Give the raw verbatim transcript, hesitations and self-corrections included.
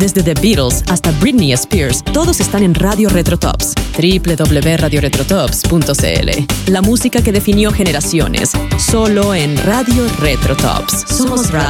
Desde The Beatles hasta Britney Spears, todos están en Radio Retro Tops. doble u doble u doble u punto radio retro tops punto c l. La música que definió generaciones, solo en Radio Retro Tops. Somos Radio.